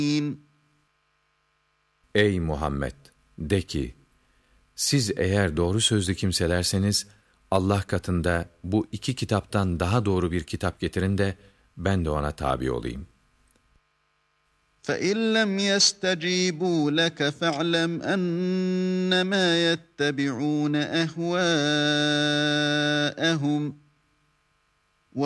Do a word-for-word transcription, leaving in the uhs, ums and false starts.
Ey Muhammed! De ki, siz eğer doğru sözlü kimselerseniz, Allah katında bu iki kitaptan daha doğru bir kitap getirin de, ben de ona tabi olayım. فَاِنْ لَمْ يَسْتَجِيبُوا لَكَ فَاعْلَمْ أَنَّمَا يَتَّبِعُونَ أَهْوَاءَهُمْ